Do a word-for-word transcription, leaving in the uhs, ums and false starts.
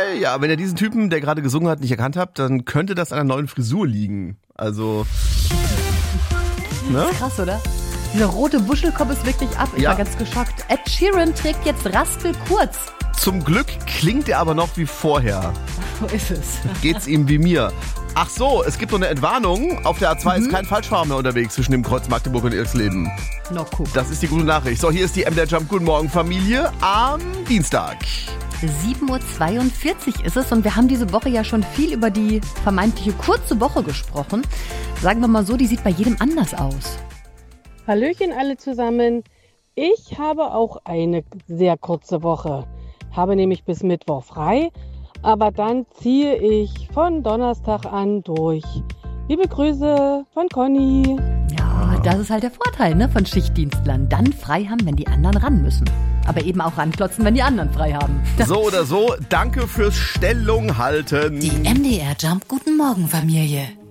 ja, wenn ihr diesen Typen, der gerade gesungen hat, nicht erkannt habt, dann könnte das an einer neuen Frisur liegen. Also, ne? Das ist krass, oder? Dieser rote Buschelkopf ist wirklich ab. Ich Ja. war ganz geschockt. Ed Sheeran trägt jetzt raspelkurz. Zum Glück klingt er aber noch wie vorher. So ist es. Geht's ihm wie mir. Ach so, es gibt noch eine Entwarnung. Auf der A zwei mhm. ist kein Falschfahrer mehr unterwegs zwischen dem Kreuz Magdeburg und Ilksleben. No, guck. Das ist die gute Nachricht. So, hier ist die M D R Jump. Guten Morgen, Familie. Am Dienstag. sieben Uhr zweiundvierzig ist es und wir haben diese Woche ja schon viel über die vermeintliche kurze Woche gesprochen. Sagen wir mal so, die sieht bei jedem anders aus. Hallöchen alle zusammen. Ich habe auch eine sehr kurze Woche. Habe nämlich bis Mittwoch frei, aber dann ziehe ich von Donnerstag an durch. Liebe Grüße von Conny. Ja, das ist halt der Vorteil, ne, von Schichtdienstlern. Dann frei haben, wenn die anderen ran müssen. Aber eben auch ranklotzen, wenn die anderen frei haben. Das So oder so, danke fürs Stellung halten. Die M D R Jump Guten Morgen Familie.